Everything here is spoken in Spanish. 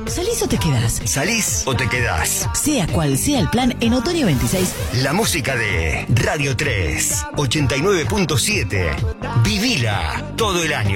¿Salís o te quedás? ¿Salís o te quedás? Sea cual sea el plan, en Otoño 26. La música de Radio 3, 89.7. Vivila todo el año.